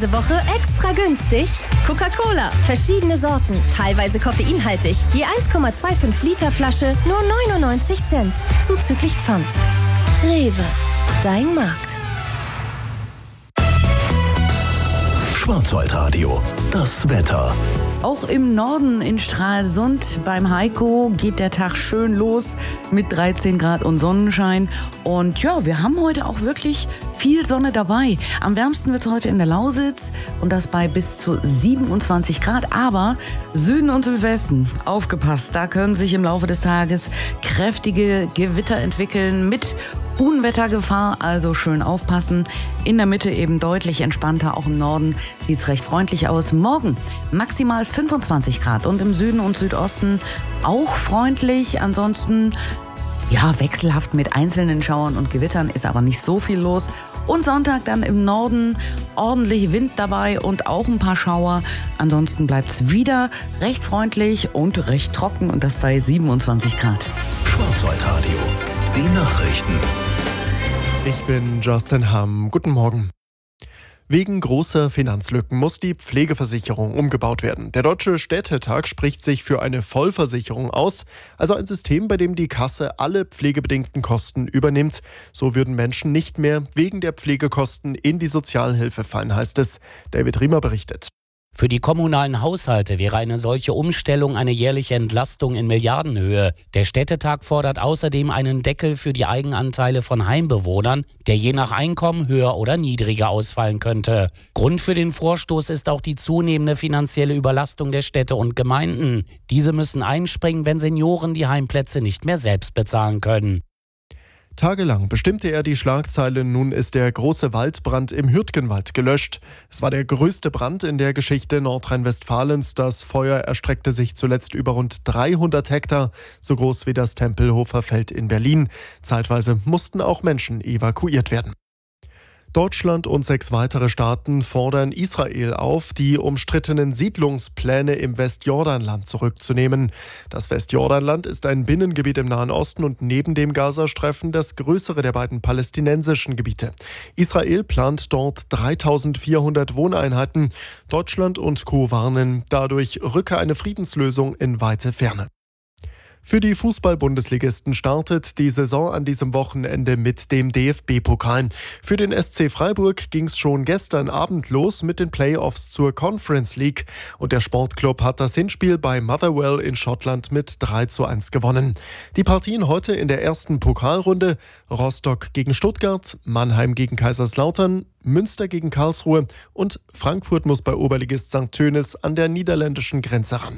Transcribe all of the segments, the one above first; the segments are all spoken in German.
Diese Woche extra günstig. Coca-Cola, verschiedene Sorten, teilweise koffeinhaltig. Je 1,25 Liter Flasche, nur 99 Cent. Zuzüglich Pfand. Rewe, dein Markt. Schwarzwaldradio, das Wetter. Auch im Norden in Stralsund beim Heiko geht der Tag schön los mit 13 Grad und Sonnenschein. Und ja, wir haben heute auch wirklich viel Sonne dabei. Am wärmsten wird es heute in der Lausitz und das bei bis zu 27 Grad. Aber Süden und Südwesten, aufgepasst, da können sich im Laufe des Tages kräftige Gewitter entwickeln mit Unwettergefahr, also schön aufpassen. In der Mitte eben deutlich entspannter, auch im Norden sieht es recht freundlich aus. Morgen maximal 25 Grad und im Süden und Südosten auch freundlich. Ansonsten ja, wechselhaft mit einzelnen Schauern und Gewittern, ist aber nicht so viel los. Und Sonntag dann im Norden ordentlich Wind dabei und auch ein paar Schauer. Ansonsten bleibt es wieder recht freundlich und recht trocken und das bei 27 Grad. Schwarzwaldradio, die Nachrichten. Ich bin Justin Hamm. Guten Morgen. Wegen großer Finanzlücken muss die Pflegeversicherung umgebaut werden. Der Deutsche Städtetag spricht sich für eine Vollversicherung aus, also ein System, bei dem die Kasse alle pflegebedingten Kosten übernimmt. So würden Menschen nicht mehr wegen der Pflegekosten in die Sozialhilfe fallen, heißt es. David Riemer berichtet. Für die kommunalen Haushalte wäre eine solche Umstellung eine jährliche Entlastung in Milliardenhöhe. Der Städtetag fordert außerdem einen Deckel für die Eigenanteile von Heimbewohnern, der je nach Einkommen höher oder niedriger ausfallen könnte. Grund für den Vorstoß ist auch die zunehmende finanzielle Überlastung der Städte und Gemeinden. Diese müssen einspringen, wenn Senioren die Heimplätze nicht mehr selbst bezahlen können. Tagelang bestimmte er die Schlagzeile, nun ist der große Waldbrand im Hürtgenwald gelöscht. Es war der größte Brand in der Geschichte Nordrhein-Westfalens. Das Feuer erstreckte sich zuletzt über rund 300 Hektar, so groß wie das Tempelhofer Feld in Berlin. Zeitweise mussten auch Menschen evakuiert werden. Deutschland und 6 weitere Staaten fordern Israel auf, die umstrittenen Siedlungspläne im Westjordanland zurückzunehmen. Das Westjordanland ist ein Binnengebiet im Nahen Osten und neben dem Gazastreifen das größere der beiden palästinensischen Gebiete. Israel plant dort 3400 Wohneinheiten. Deutschland und Co. warnen, dadurch rücke eine Friedenslösung in weite Ferne. Für die Fußball-Bundesligisten startet die Saison an diesem Wochenende mit dem DFB-Pokal. Für den SC Freiburg ging es schon gestern Abend los mit den Playoffs zur Conference League. Und der Sportclub hat das Hinspiel bei Motherwell in Schottland mit 3:1 gewonnen. Die Partien heute in der ersten Pokalrunde: Rostock gegen Stuttgart, Mannheim gegen Kaiserslautern, Münster gegen Karlsruhe und Frankfurt muss bei Oberligist St. Tönis an der niederländischen Grenze ran.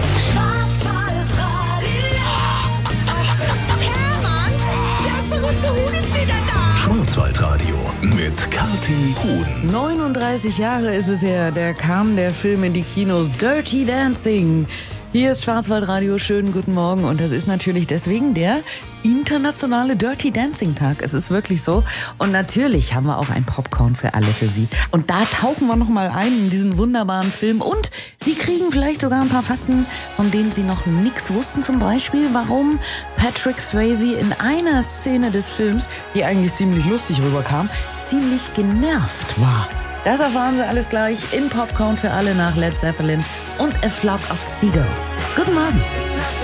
Schwarzwaldradio mit Kathi Huhn. 39 Jahre ist es her, da kam der Film in die Kinos Dirty Dancing. Hier ist Schwarzwaldradio, schönen guten Morgen und das ist natürlich deswegen der internationale Dirty Dancing Tag. Es ist wirklich so und natürlich haben wir auch ein Popcorn für alle für Sie. Und da tauchen wir nochmal ein in diesen wunderbaren Film und Sie kriegen vielleicht sogar ein paar Fakten, von denen Sie noch nichts wussten. Zum Beispiel, warum Patrick Swayze in einer Szene des Films, die eigentlich ziemlich lustig rüberkam, ziemlich genervt war. Das erfahren Sie alles gleich in Popcorn für alle nach Led Zeppelin und A Flock of Seagulls. Guten Morgen.